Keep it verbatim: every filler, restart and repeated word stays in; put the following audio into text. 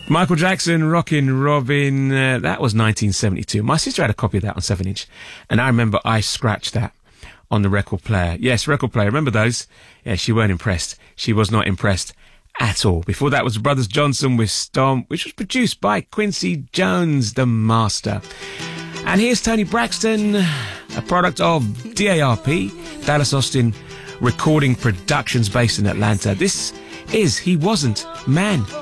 Michael Jackson, Rockin' Robin, uh, that was nineteen seventy-two. My sister had a copy of that on seven inch, and I remember I scratched that on the record player. Yes, record player, remember those? Yeah, she weren't impressed. She was not impressed at all. Before that was Brothers Johnson with Stomp, which was produced by Quincy Jones, the master. And here's Tony Braxton, a product of D A R P, Dallas Austin Recording Productions, based in Atlanta. This is He Wasn't Man.